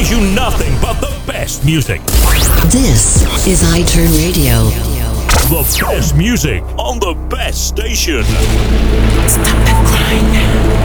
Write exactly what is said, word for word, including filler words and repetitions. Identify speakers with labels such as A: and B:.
A: plays you nothing but the best music.
B: This is iTurn Radio.
A: The best music on the best station.
B: Stop the grind.